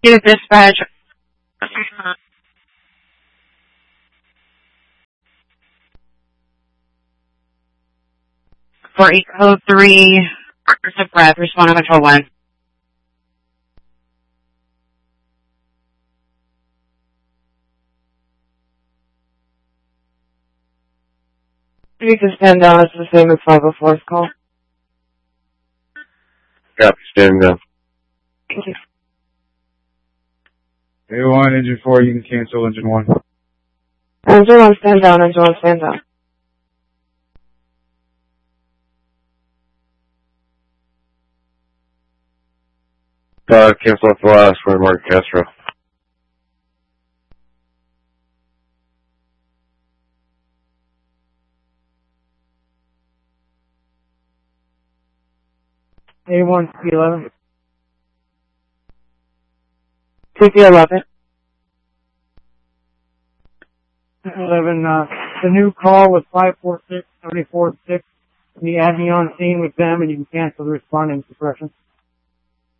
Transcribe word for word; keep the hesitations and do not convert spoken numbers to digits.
To dispatch. For Eco three, of breath, respond to control one. You can stand down, it's the same as five oh four's call. Copy, stand down. Thank you. A one, engine four, you can cancel engine one. Engine one, stand down, engine one, stand down. Uh, cancel off the last one, Mark Castro. A one, P eleven. T P eleven. eleven, uh, the new call was five four six, seven four six. You add me on scene with them and you can cancel the responding suppression.